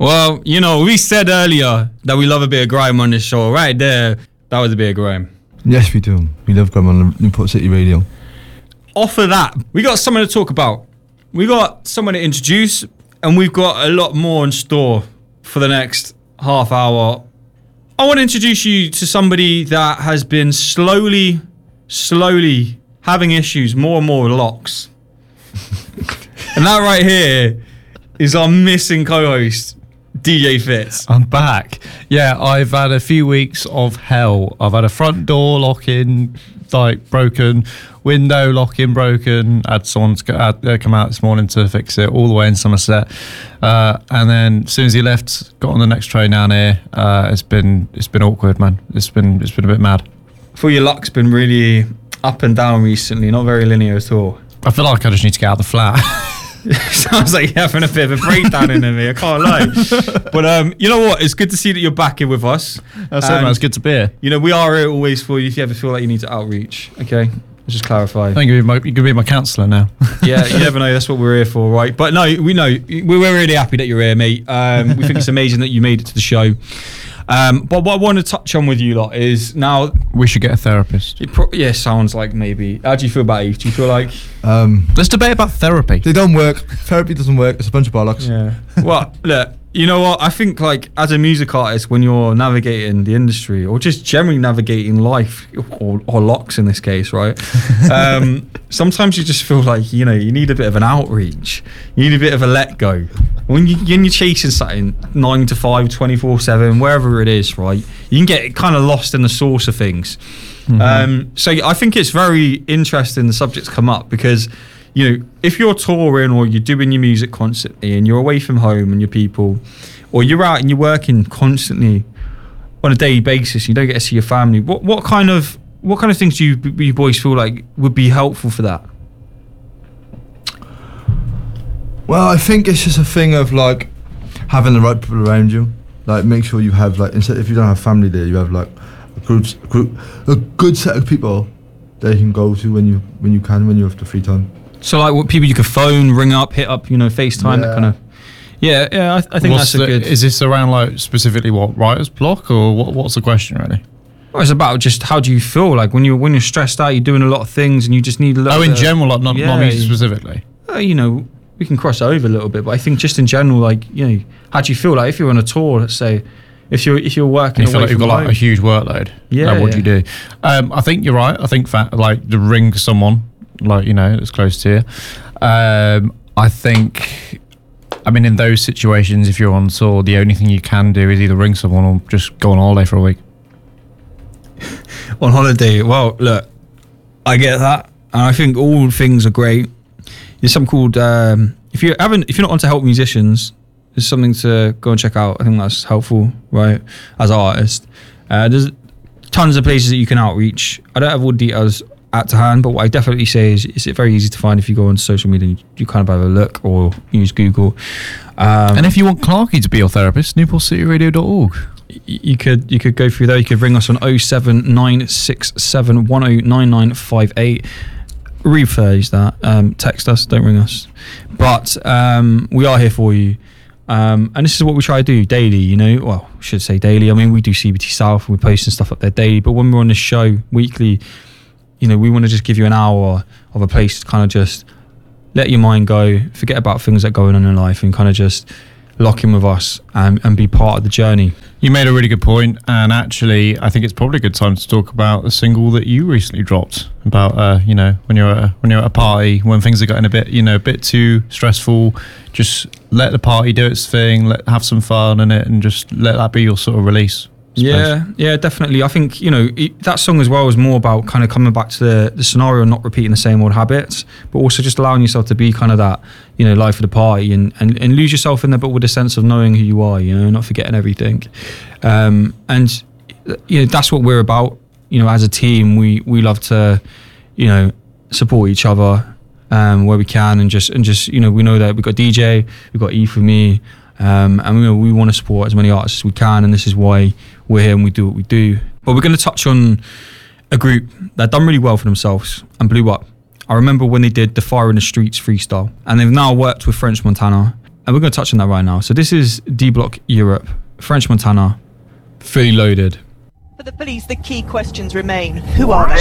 Well, you know, we said earlier that we love a bit of grime on this show. Right there, that was a bit of grime. Yes, we do. We love grime on Newport City Radio. Off of that, we got someone to talk about. We got someone to introduce, and we've got a lot more in store for the next half hour. I want to introduce you to somebody that has been slowly having issues more and more with locks. And that right here is our missing co-host, DJ Fitz. I'm back. Yeah, I've had a few weeks of hell. I've had a front door lock-in, broken, window lock-in broken. Had someone come out this morning to fix it all the way in Somerset. And then as soon as he left, got on the next train down here. It's been awkward, man. It's been a bit mad. I feel your luck's been really up and down recently, not very linear at all. I feel like I just need to get out of the flat. Sounds like you're having a bit of a breakdown in me. I can't lie. But you know what? It's good to see that you're back here with us. That's it, man. It's good to be here. You know, we are here always for you if you ever feel like you need to outreach. Okay? Let's just clarify. I think you could be my counsellor now. Yeah, you never know. That's what we're here for, right? But no, we know. We're really happy that you're here, mate. We think it's amazing that you made it to the show. But what I want to touch on with you lot is now... We should get a therapist. Yeah, sounds like maybe. How do you feel about it? Do you feel like... Let's debate about therapy. They don't work. Therapy doesn't work. It's a bunch of bollocks. Yeah. Well, look, you know what? I think like as a music artist, when you're navigating the industry or just generally navigating life or locks in this case, right? Sometimes you just feel like, you know, you need a bit of an outreach. You need a bit of a let go. When you're chasing something 9 to 5, 24/7, wherever it is, right? You can get kind of lost in the source of things. Mm-hmm. So I think it's very interesting the subjects come up because, you know, if you're touring or you're doing your music constantly and you're away from home and your people, or you're out and you're working constantly on a daily basis, you don't get to see your family. What kind of things do you boys feel like would be helpful for that? Well, I think it's just a thing of like having the right people around you. Like make sure you have like, instead if you don't have family there, you have like a good set of people that you can go to when you have the free time. So like what people you could phone, ring up, hit up, you know, FaceTime, that kind of. Yeah. I think that's a good. Is this around like specifically what writer's block or what's the question really? Well, it's about just how do you feel like when you're stressed out, you're doing a lot of things and you just need a little. Oh, in general, like not music specifically. You know, we can cross over a little bit, but I think just in general, like, you know, how do you feel like if you're on a tour? Let's say, if you're working, and you feel like you've got like a huge workload. Yeah. What do you do? I think you're right. I think like to ring someone, like, you know, that's close to you. I think. I mean, in those situations, if you're on tour, the only thing you can do is either ring someone or just go on holiday for a week. On holiday, well, look, I get that, and I think all things are great. There's something called if you're not on to help musicians, there's something to go and check out. I think that's helpful, right? As an artist, there's tons of places that you can outreach. I don't have all the details at to hand, but what I definitely say is it's very easy to find if you go on social media and you kind of have a look or use Google. And if you want Clarky to be your therapist, newportcityradio.org. You could go through there. You could ring us on 07967109958. Rephrase that. Text us, don't ring us. But we are here for you. And this is what we try to do daily, you know. Well, I should say daily. I mean, we do CBT South. We're posting stuff up there daily. But when we're on this show weekly, you know, we want to just give you an hour of a place to kind of just let your mind go, forget about things that are going on in life and kind of just lock in with us and be part of the journey. You made a really good point, and actually I think it's probably a good time to talk about the single that you recently dropped about you know, when you're at a party, when things are getting a bit too stressful, just let the party do its thing, have some fun in it, and just let that be your sort of release. Yeah, definitely. I think, you know, that song as well is more about kind of coming back to the scenario and not repeating the same old habits, but also just allowing yourself to be kind of that, you know, life of the party and lose yourself in there, but with a sense of knowing who you are, you know, not forgetting everything. And, you know, that's what we're about. You know, as a team, we love to, you know, support each other where we can and just, you know, we know that we've got DJ, we've got E for me, and you know, we want to support as many artists as we can, and this is why we're here and we do what we do. But we're going to touch on a group that done really well for themselves and blew up. I remember when they did the Fire in the Streets freestyle, and they've now worked with French Montana. And we're going to touch on that right now. So this is D-Block Europe, French Montana, fully loaded. For the police, the key questions remain. Who are they?